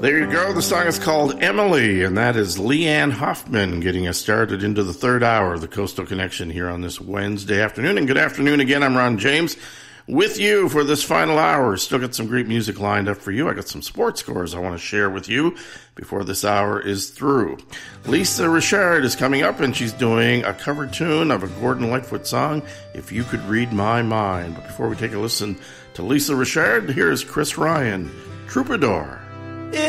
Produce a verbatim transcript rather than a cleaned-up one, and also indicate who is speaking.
Speaker 1: There you go. The song is called Emily, and that is Leanne Hoffman getting us started into the third hour of the Coastal Connection here on this Wednesday afternoon. And good afternoon again. I'm Ron James with you for this final hour. Still got some great music lined up for you. I got some sports scores I want to share with you before this hour is through. Lisa Richard is coming up, and she's doing a cover tune of a Gordon Lightfoot song, If You Could Read My Mind. But before we take a listen to Lisa Richard, here's Chris Ryan, Troubadour.